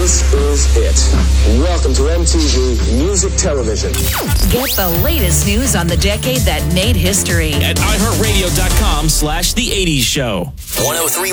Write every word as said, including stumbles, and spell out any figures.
This is it. Welcome to M T V Music Television. Get the latest news on the decade that made history at i heart radio dot com slash the eighties show. one oh three